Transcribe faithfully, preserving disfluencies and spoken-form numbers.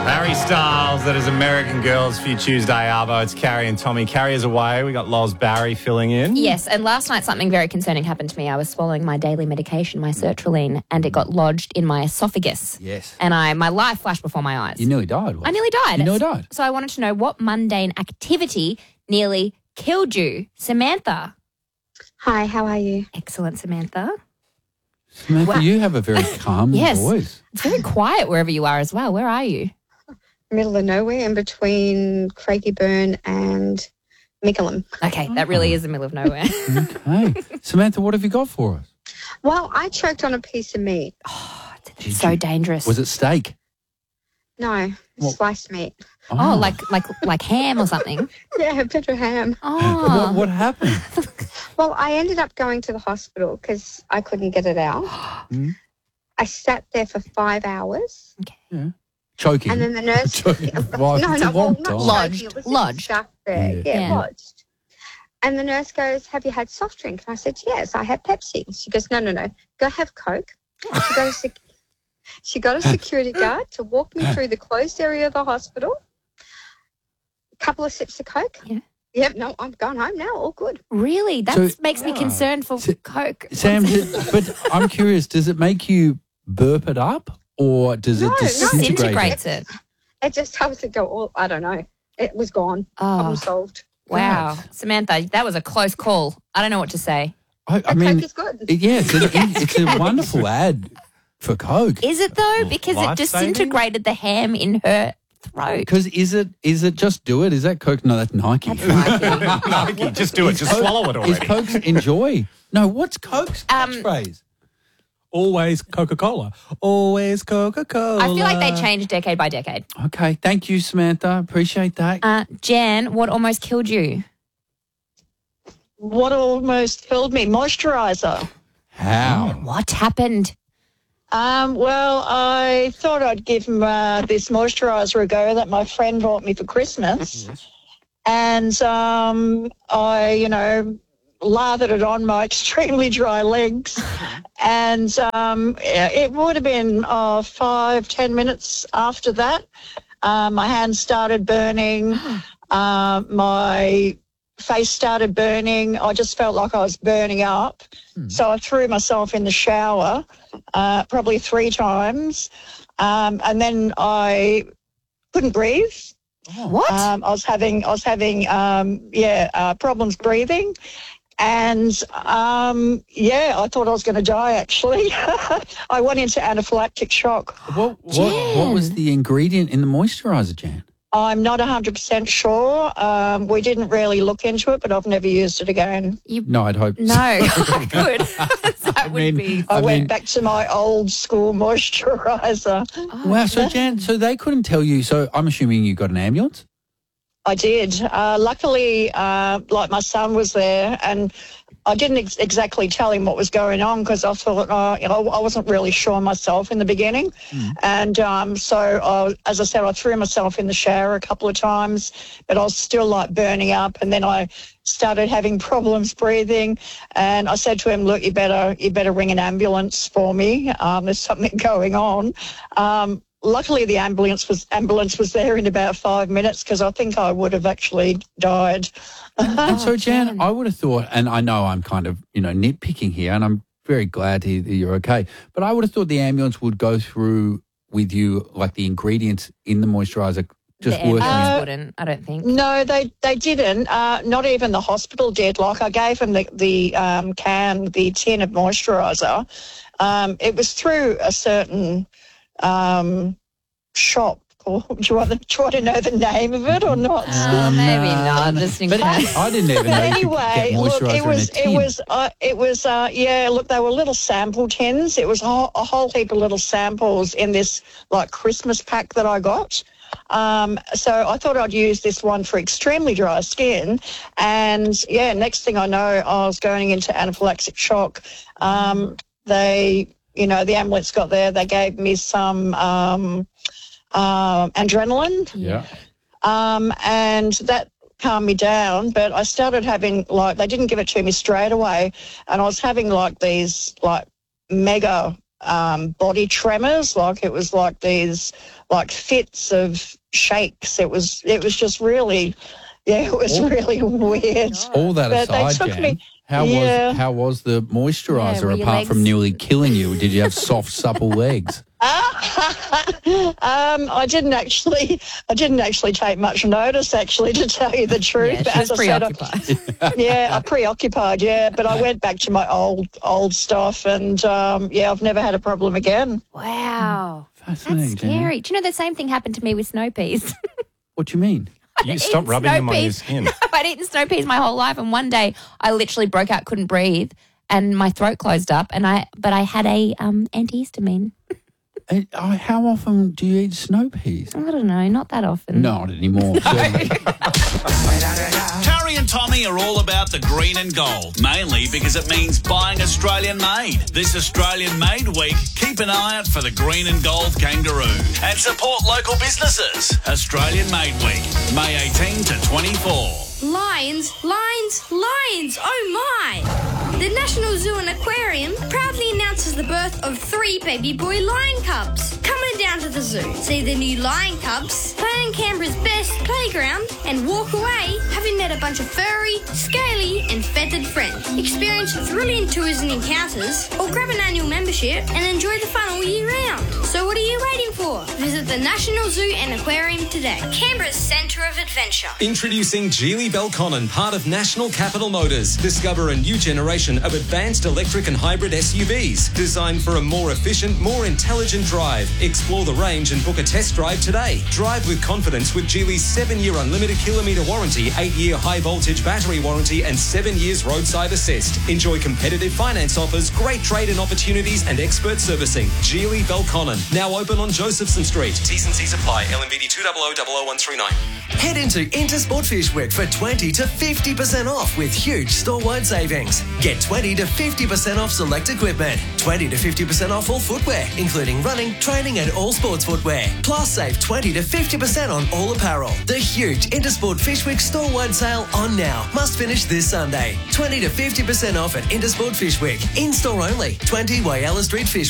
Harry Styles, that is American Girls for your Tuesday Arvo. It's Carrie and Tommy. Carrie is away. We got Loz Barry filling in. Yes, and last night something very concerning happened to me. I was swallowing my daily medication, my sertraline, and it got lodged in my esophagus. Yes. And I, my life flashed before my eyes. You nearly died. I nearly died. You nearly died. So I wanted to know what mundane activity nearly killed you. Samantha. Hi, how are you? Excellent, Samantha. Samantha, Wow. you have a very calm Yes. voice. It's very quiet wherever you are as well. Where are you? Middle of nowhere in between Craigieburn and Mickleham. Okay, that really is the middle of nowhere. Okay. Samantha, what have you got for us? Well, I choked on a piece of meat. It's so dangerous. Was it steak? No, What? sliced meat. Oh, like like like ham or something? Yeah, a bit of ham. Oh. What, what happened? Well, I ended up going to the hospital because I couldn't get it out. Mm. I sat there for five hours. Yeah. Choking. And then the nurse... Choking. Well, no, it's no, a well, long not time. Lodged, choking. It was lodged. stuck there. Yeah. Yeah, Yeah. lodged. And the nurse goes, have you had soft drink? And I said, yes, I had Pepsi. She goes, no, no, no, go have Coke. She got a, sec- she got a security guard to walk me through the closed area of the hospital. A couple of sips of Coke. Yeah. Yep, no, I'm going home now, all good. Really? That So- makes me concerned for So- Coke. Sam, did- but I'm curious, does it make you burp it up or does No, it no. disintegrate? Disintegrates it. It just helps it go all, I don't know. It was gone. Problem Oh, solved. wow. Samantha, that was a close call. I don't know what to say. I, I But mean, Coke is good. it- yeah, it's, an, it's a wonderful ad for Coke. Is it though? Because it Life-saving? disintegrated the ham in her throat. Because is it is it just do it? Is that Coke? No, that's Nike. That's Nike. Nike, just do it. Just Coke- swallow it Is already. Coke's enjoy? No, what's Coke's Um, catchphrase? Always Coca-Cola. Always Coca-Cola. I feel like they change decade by decade. Okay, thank you, Samantha. Appreciate that. Uh, Jan, what almost killed you? What almost killed me? Moisturiser. How? What happened? Um, well, I thought I'd give uh, this moisturiser a go that my friend bought me for Christmas. And um, I, you know, lathered it on my extremely dry legs. And um, it would have been uh, five, ten minutes after that. Uh, my hands started burning. Uh, my face started burning. I just felt like I was burning up. Hmm. So I threw myself in the shower uh, probably three times. Um, and then I couldn't breathe. What? Um, I was having, I was having, um, yeah, uh, problems breathing. And, um, yeah, I thought I was going to die, actually. I went into anaphylactic shock. What, what, what was the ingredient in the moisturiser, Jan? I'm not one hundred percent sure. Um, we didn't really look into it, but I've never used it again. You No, I'd hope. no, good. That would mean- be. I, I went mean- back to my old school moisturiser. Wow, so Jan, so they couldn't tell you. So I'm assuming you got an ambulance? I did. Uh, luckily, uh, like my son was there, and I didn't ex- exactly tell him what was going on because I thought, uh, you know, I wasn't really sure myself in the beginning. Mm. And um, so, I, as I said, I threw myself in the shower a couple of times, but I was still like burning up. And then I started having problems breathing. And I said to him, look, you better, you better ring an ambulance for me. Um, there's something going on. Um, Luckily, the ambulance was ambulance was there in about five minutes because I think I would have actually died. And so, Jan, Jan. I would have thought, and I know I'm kind of, you know, nitpicking here, and I'm very glad to hear that you're okay, but I would have thought the ambulance would go through with you, like the ingredients in the moisturiser, just the working. ambulance Uh, wouldn't. I don't think. No, they they didn't. Uh, not even the hospital did. Like I gave them the the um, can, the tin of moisturiser. Um, it was through a certain um, shop. Or do you want the, do you want to know the name of it or not? Uh, maybe no, not. no. Just in But case. I didn't even know But you could anyway, get look, moisturiser it was, in a tin. it was, uh, it was, uh, yeah. Look, they were little sample tins. It was a whole, a whole heap of little samples in this like Christmas pack that I got. Um, so I thought I'd use this one for extremely dry skin, and yeah, next thing I know, I was going into anaphylactic shock. Um, they, you know, the ambulance got there. They gave me some um, uh, adrenaline. Yeah. Um, and that calmed me down, but I started having, like, they didn't give it to me straight away, and I was having, like, these, like, mega um, body tremors, like it was like these like fits of shakes. It was it was just really, yeah, it was Oh. really weird. All that But they aside, took Jan, me- how Yeah. was how was the Yeah, moisturiser were your apart from legs- nearly killing you? Did you have soft, supple legs? um, I didn't actually, I didn't actually take much notice. Actually, to tell you the truth, Yeah, But she was as I said, I- preoccupied. yeah, I preoccupied. Yeah, but I went back to my old old stuff, and um, yeah, I've never had a problem again. Wow. Fascinating. That's Jan. scary. Do you know the same thing happened to me with snow peas? What do you mean? You I'd stop eaten rubbing snow them on your peas. skin. No, I'd eaten snow peas my whole life, and one day I literally broke out, couldn't breathe, and my throat closed up. And I, but I had a um, antihistamine. And, oh, how often do you eat snow peas? I don't know, not that often. Not anymore. certainly. Carrie and Tommy are all about the green and gold, mainly because it means buying Australian made. This Australian Made Week, keep an eye out for the green and gold kangaroo and support local businesses. Australian Made Week, May eighteenth to twenty-four. Lions, lions, lions, oh my! The National Zoo and Aquarium proudly announces the birth of three baby boy lion cubs. Come on down to the zoo, see the new lion cubs, play on Canberra's best playground, and walk away having met a bunch of furry, scaly, and feathered friends. Experience thrilling tours and encounters, or grab an annual membership and enjoy the fun all year round. So what are you waiting for? Visit the National Zoo and Aquarium today. Canberra's centre of adventure. Introducing Geely Belconnen, part of National Capital Motors. Discover a new generation of advanced electric and hybrid S U Vs designed for a more efficient, more intelligent drive. Explore the range and book a test drive today. Drive with confidence with Geely's seven-year unlimited kilometre warranty, eight-year high-voltage battery warranty and seven years roadside assist. Enjoy competitive finance offers, great trade-in opportunities and expert servicing. Geely Belconnen, now open on Josephson Street. T's and C's apply. L M V D two zero zero zero zero one three nine. Head into Intersport Fishwick for twenty to fifty percent off with huge store-wide savings. Get twenty to fifty percent off select equipment, twenty to fifty percent off all footwear, including running, training and all sports footwear. Plus save twenty to fifty percent on all apparel. The huge Intersport Fishwick store-wide sale on now. Must finish this Sunday. twenty to fifty percent off at Intersport Fishwick. In-store only. twenty Wayella Street Fish.